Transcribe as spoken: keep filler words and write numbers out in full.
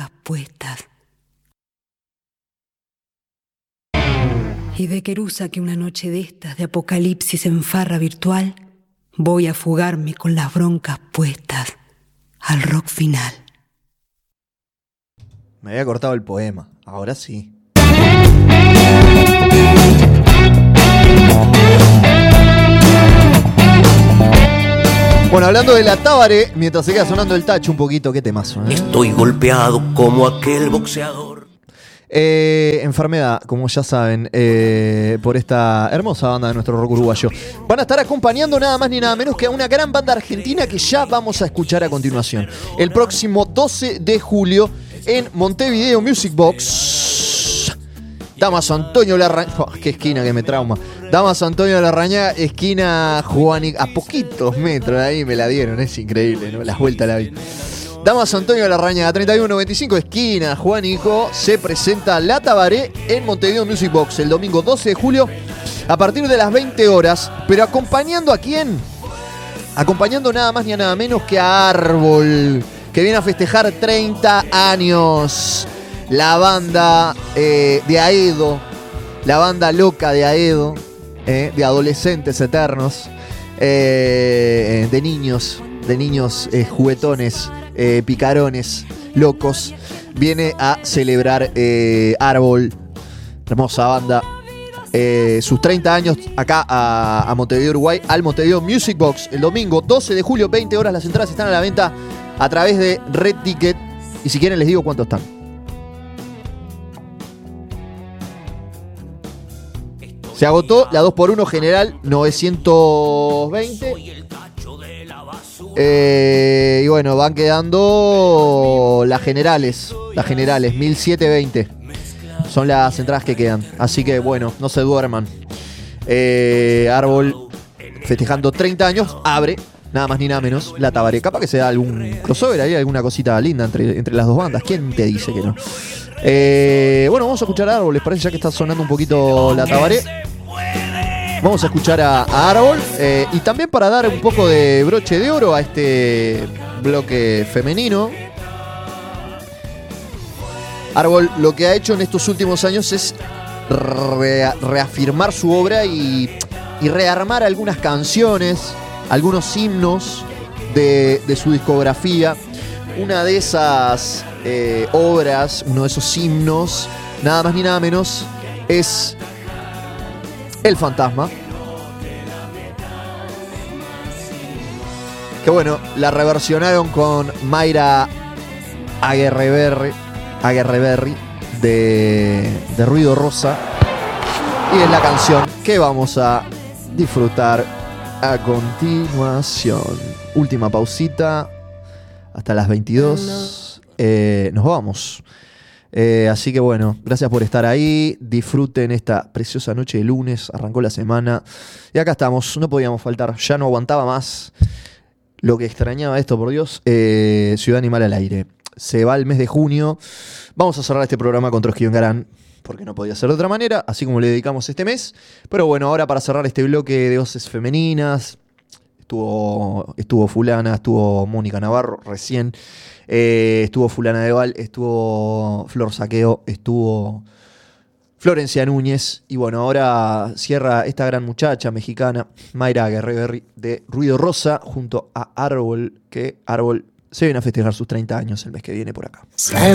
broncas puestas. Y de querusa que una noche de estas de apocalipsis en farra virtual, voy a fugarme con las broncas puestas al rock final. Me había cortado el poema, ahora sí. Bueno, hablando de la Tábare, mientras se queda sonando el tacho un poquito, qué temazo, ¿eh? Estoy golpeado como aquel boxeador. Eh, enfermedad, como ya saben, eh, por esta hermosa banda de nuestro rock uruguayo. Van a estar acompañando nada más ni nada menos que a una gran banda argentina que ya vamos a escuchar a continuación. El próximo doce de julio en Montevideo Music Box. Damaso Antonio Larrañaga. Oh, qué esquina que me trauma. Damaso Antonio Larrañaga, esquina Juanico. A poquitos metros de ahí me la dieron, es increíble, ¿no? Las vueltas la vi. Damaso Antonio Larrañaga, treinta y uno noventa y cinco, esquina Juanico. Se presenta La Tábare en Montevideo Music Box el domingo doce de julio a partir de las veinte horas. Pero acompañando a quién? Acompañando nada más ni nada menos que a Árbol, que viene a festejar treinta años. La banda eh, de Aedo, la banda loca de Aedo, eh, de adolescentes eternos, eh, de niños, de niños eh, juguetones, eh, picarones, locos, viene a celebrar eh, Árbol, hermosa banda, eh, sus treinta años acá a, a Montevideo, Uruguay, al Montevideo Music Box, el domingo doce de julio, veinte horas. Las entradas están a la venta a través de Red Ticket, y si quieren les digo cuánto están. Se agotó la dos por uno general, novecientos veinte. Eh, y bueno, van quedando las generales. Las generales, mil setecientos veinte. Son las entradas que quedan. Así que bueno, no se duerman. Eh, Árbol festejando treinta años. Abre, nada más ni nada menos, La Tábare. Capaz que se da algún crossover ahí, alguna cosita linda entre, entre las dos bandas. ¿Quién te dice que no? Eh, bueno, vamos a escuchar a Árbol. ¿Les parece? Ya que está sonando un poquito La Tábare, vamos a escuchar a, a Árbol. Eh, y también para dar un poco de broche de oro a este bloque femenino, Árbol lo que ha hecho en estos últimos años es re, reafirmar su obra y, y rearmar algunas canciones, algunos himnos de, de su discografía. Una de esas eh, obras, uno de esos himnos, nada más ni nada menos, es El Fantasma. Que bueno, la reversionaron con Mayra Aguerreberri, Aguerreberri de, de Ruido Rosa. Y es la canción que vamos a disfrutar a continuación. Última pausita. Hasta las veintidós. Eh, nos vamos. Eh, así que bueno, gracias por estar ahí. Disfruten esta preciosa noche de lunes. Arrancó la semana. Y acá estamos. No podíamos faltar. Ya no aguantaba más. Lo que extrañaba esto, por Dios. Eh, Ciudad Animal al aire. Se va el mes de junio. Vamos a cerrar este programa con Trotsky Garán, porque no podía ser de otra manera, así como le dedicamos este mes. Pero bueno, ahora para cerrar este bloque de voces femeninas, estuvo, estuvo fulana, estuvo Mónica Navarro recién, eh, estuvo fulana de Val, estuvo Flor Saqueo, estuvo Florencia Núñez. Y bueno, ahora cierra esta gran muchacha mexicana, Mayra Aguerreberri de Ruido Rosa, junto a Árbol, que Árbol se viene a festejar sus treinta años el mes que viene por acá. Se